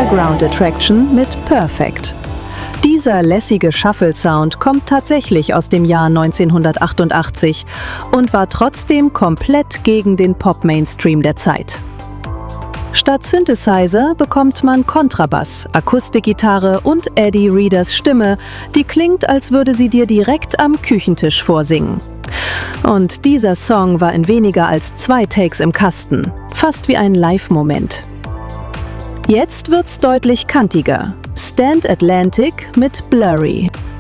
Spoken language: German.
Underground Attraction mit Perfect. Dieser lässige Shuffle-Sound kommt tatsächlich aus dem Jahr 1988 und war trotzdem komplett gegen den Pop-Mainstream der Zeit. Statt Synthesizer bekommt man Kontrabass, Akustikgitarre und Eddie Readers Stimme, die klingt, als würde sie dir direkt am Küchentisch vorsingen. Und dieser Song war in weniger als 2 Takes im Kasten, fast wie ein Live-Moment. Jetzt wird's deutlich kantiger. Stand Atlantic mit Blurry.